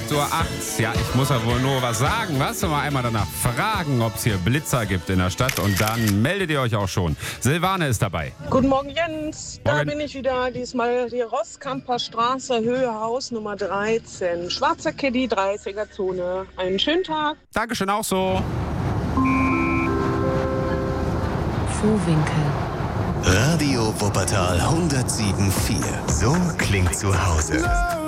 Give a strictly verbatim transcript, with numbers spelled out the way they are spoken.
acht Uhr acht. Ja, ich muss ja wohl nur was sagen, was? Und mal einmal danach fragen, ob es hier Blitzer gibt in der Stadt. Und dann meldet ihr euch auch schon. Silvane ist dabei. Guten Morgen, Jens. Da Morgen. bin ich wieder. Diesmal die Rosskamper Straße, Höhe Haus Nummer dreizehn. Schwarzer Caddy, dreißiger Zone. Einen schönen Tag. Dankeschön, auch so. Vohwinkel. Radio Wuppertal hundertsieben Komma vier. So klingt zu Hause.